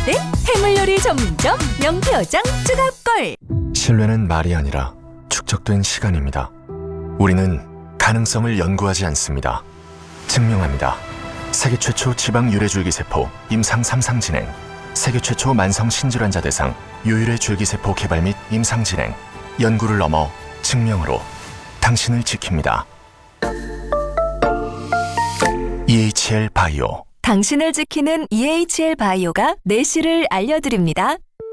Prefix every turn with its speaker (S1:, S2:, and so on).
S1: 만든 해물요리 전문점 명태어장 쯔갑골.
S2: 신뢰는 말이 아니라 축적된 시간입니다. 우리는 가능성을 연구하지 않습니다. 증명합니다. 세계 최초 지방 유래줄기세포 임상 3상 진행, 세계 최초 만성 신질환자 대상 유일의 줄기세포 개발 및 임상 진행, 연구를 넘어 증명으로 당신을 지킵니다. EHL 바이오.
S1: 당신을 지키는 EHL 바이오가 내실을 알려드립니다.